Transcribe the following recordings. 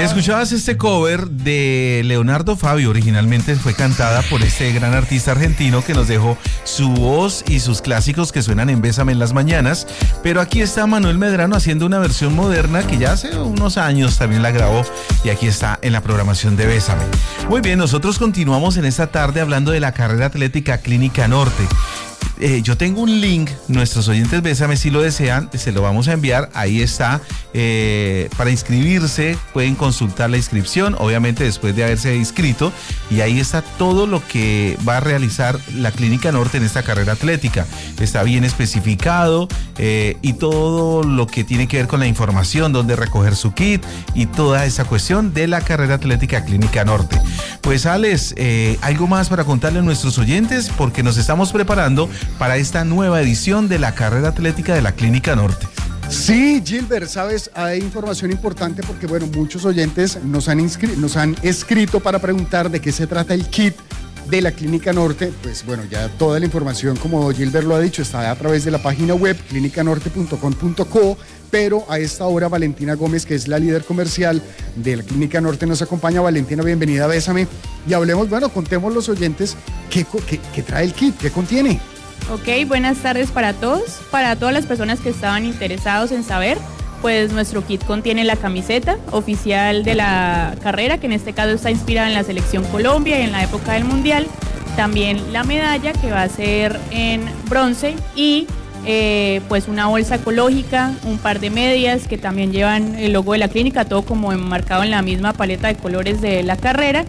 Escuchabas este cover de Leonardo Fabio, originalmente fue cantada por este gran artista argentino que nos dejó su voz y sus clásicos que suenan en Bésame en las mañanas, pero aquí está Manuel Medrano haciendo una versión moderna que ya hace unos años también la grabó y aquí está en la programación de Bésame. Muy bien, nosotros continuamos en esta tarde hablando de la carrera atlética Clínica Norte. Yo tengo un link, nuestros oyentes Bésame, si lo desean, se lo vamos a enviar, ahí está, para inscribirse, pueden consultar la inscripción, obviamente después de haberse inscrito, y ahí está todo lo que va a realizar la Clínica Norte en esta carrera atlética, está bien especificado, y todo lo que tiene que ver con la información, dónde recoger su kit, y toda esa cuestión de la carrera atlética Clínica Norte. Pues Alex, algo más para contarle a nuestros oyentes, porque nos estamos preparando para esta nueva edición de la carrera atlética de la Clínica Norte. Sí, Gilbert, sabes, hay información importante porque, bueno, muchos oyentes nos han escrito para preguntar de qué se trata el kit de la Clínica Norte. Pues bueno, ya toda la información, como Gilbert lo ha dicho, está a través de la página web clinicanorte.com.co, pero a esta hora Valentina Gómez, que es la líder comercial de la Clínica Norte, nos acompaña. Valentina, bienvenida a Bésame, y hablemos, bueno, contemos los oyentes qué trae el kit, qué contiene. Ok, buenas tardes para todos. Para todas las personas que estaban interesados en saber, pues nuestro kit contiene la camiseta oficial de la carrera, que en este caso está inspirada en la Selección Colombia y en la época del Mundial. También la medalla, que va a ser en bronce, y pues una bolsa ecológica, un par de medias que también llevan el logo de la clínica, todo como enmarcado en la misma paleta de colores de la carrera,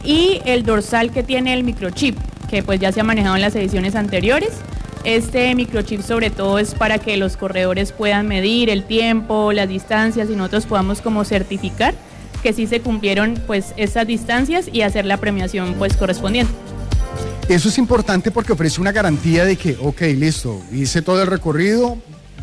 y el dorsal que tiene el microchip, que pues ya se ha manejado en las ediciones anteriores. Este microchip sobre todo es para que los corredores puedan medir el tiempo, las distancias, y nosotros podamos como certificar que sí se cumplieron pues esas distancias y hacer la premiación pues correspondiente. Eso es importante porque ofrece una garantía de que, ok, listo, hice todo el recorrido,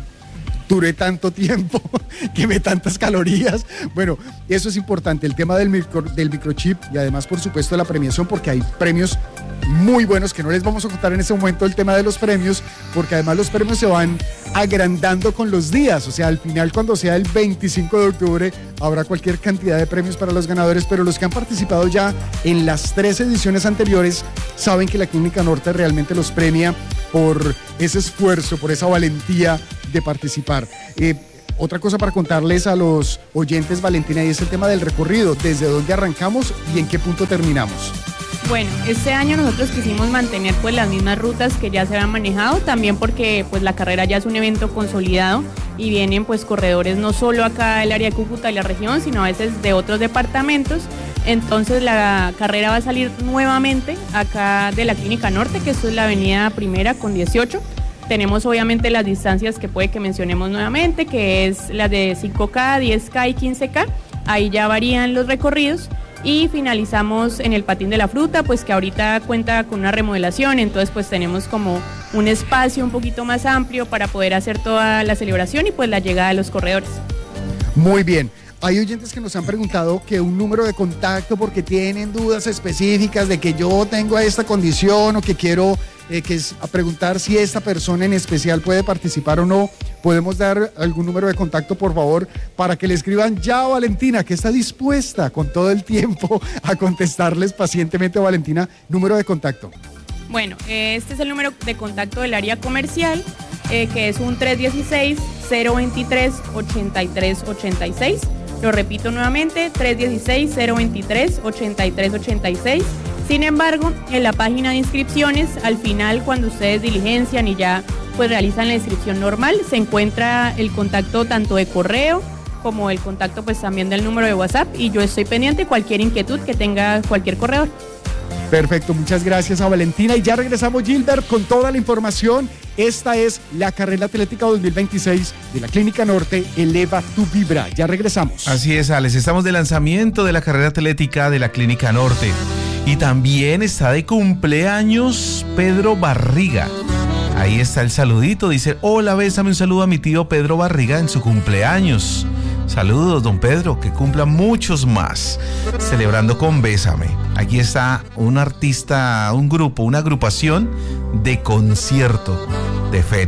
duré tanto tiempo, quemé tantas calorías. Bueno, eso es importante, el tema del microchip, y además, por supuesto, la premiación, porque hay premios muy buenos que no les vamos a contar en este momento el tema de los premios, porque además los premios se van agrandando con los días. O sea, al final, cuando sea el 25 de octubre, habrá cualquier cantidad de premios para los ganadores, pero los que han participado ya en las 3 ediciones anteriores saben que la Clínica Norte realmente los premia por ese esfuerzo, por esa valentía de participar. Otra cosa para contarles a los oyentes, Valentina, y es el tema del recorrido, desde dónde arrancamos y en qué punto terminamos. Bueno, este año nosotros quisimos mantener pues las mismas rutas que ya se habían manejado, también porque pues la carrera ya es un evento consolidado y vienen pues corredores no solo acá del área de Cúcuta y la región, sino a veces de otros departamentos. Entonces la carrera va a salir nuevamente acá de la Clínica Norte, que esto es la avenida Primera con 18. Tenemos obviamente las distancias que puede que mencionemos nuevamente, que es la de 5K, 10K y 15K. Ahí ya varían los recorridos. Y finalizamos en el Patín de la Fruta, pues que ahorita cuenta con una remodelación, entonces pues tenemos como un espacio un poquito más amplio para poder hacer toda la celebración y pues la llegada de los corredores. Muy bien. Hay oyentes que nos han preguntado que un número de contacto porque tienen dudas específicas de que yo tengo esta condición o que quiero a preguntar si esta persona en especial puede participar o no. ¿Podemos dar algún número de contacto, por favor, para que le escriban ya a Valentina, que está dispuesta con todo el tiempo a contestarles pacientemente? Valentina, número de contacto. Bueno, este es el número de contacto del área comercial, que es un 316-023-8386. Lo repito nuevamente, 316-023-8386. Sin embargo, en la página de inscripciones, al final, cuando ustedes diligencian y ya pues realizan la inscripción normal, se encuentra el contacto tanto de correo como el contacto pues también del número de WhatsApp, y yo estoy pendiente de cualquier inquietud que tenga cualquier corredor. Perfecto, muchas gracias a Valentina, y ya regresamos, Gilbert, con toda la información. Esta es la carrera atlética 2026 de la Clínica Norte, Eleva tu Vibra. Ya regresamos. Así es, Alex, estamos de lanzamiento de la carrera atlética de la Clínica Norte. Y también está de cumpleaños Pedro Barriga. Ahí está el saludito, dice: hola, bésame, un saludo a mi tío Pedro Barriga en su cumpleaños. Saludos, don Pedro, que cumpla muchos más, celebrando con Bésame. Aquí está un artista, un grupo, una agrupación de concierto de feria.